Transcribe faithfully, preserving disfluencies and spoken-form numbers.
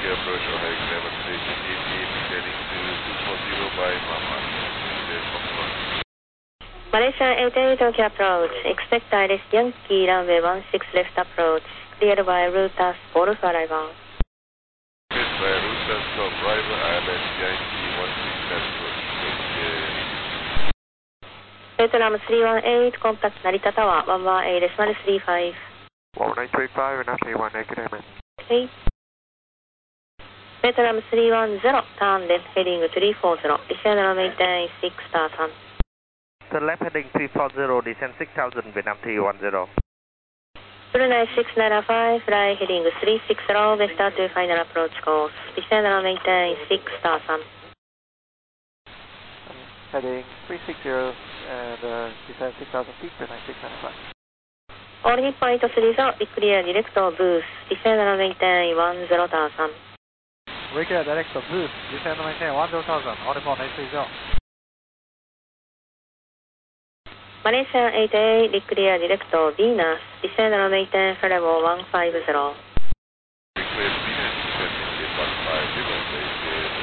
approach Ohio Clever Station eighteen, heading to two forty by Mama. Malaysia eighty-eight Tokyo approach. Expect Iris Yankee runway one six left approach. Cleared by Routas for arrival. Cleared by Routas for arrival, Island Yankee one six left approach. Vietnam three one eight, contact Narita Tower, one one eight decimal three five. one nine three five, and after one negative. Okay. Vietnam three one zero, turn left heading three four zero, descend and maintain six thousand. Turn left heading three four zero, descend six thousand, Vietnam three one zero. nine six nine five, fly heading three six zero, west to final approach course, descend and maintain six thousand. Heading three six zero and uh, descend six thousand feet to nine six nine five. All hit point three zero, clear direct boost, descend and maintain one zero thousand. We clear direct boost, descend and maintain one zero thousand, all report nine three zero. Malaysia eighty-eight, clear direct Venus, descend and maintain level one five zero. Declared Venus, descending one five zero.